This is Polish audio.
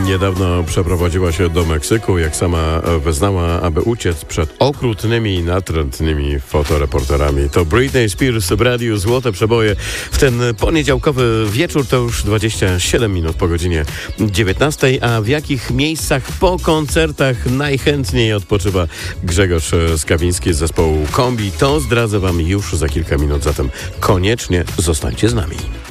Niedawno przeprowadziła się do Meksyku, jak sama wyznała, aby uciec przed okrutnymi i natrętnymi fotoreporterami. To Britney Spears w radiu Złote Przeboje. W ten poniedziałkowy wieczór to już 27 minut po godzinie 19. A w jakich miejscach po koncertach najchętniej odpoczywa Grzegorz Skawiński z zespołu Kombi, to zdradzę wam już za kilka minut. Zatem koniecznie zostańcie z nami.